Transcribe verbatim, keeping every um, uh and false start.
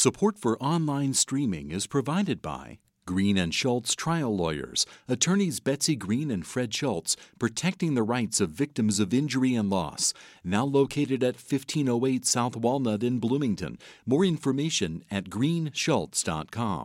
Support for online streaming is provided by Green and Schultz Trial Lawyers, attorneys Betsy Green and Fred Schultz, protecting the rights of victims of injury and loss. Now located at fifteen oh eight South Walnut in Bloomington. More information at green schultz dot com.